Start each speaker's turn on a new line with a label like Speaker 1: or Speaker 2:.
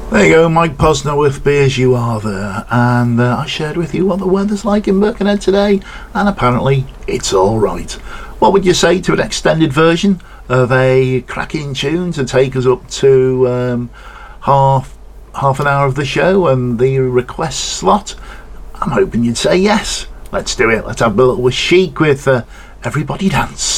Speaker 1: There you go, Mike Posner with Be As You Are there, and I shared with you what the weather's like in Birkenhead today, and apparently it's alright. What would you say to an extended version of a cracking tune to take us up to half an hour of the show and the request slot? I'm hoping you'd say yes. Let's do it. Let's have a little Chic with Everybody Dance.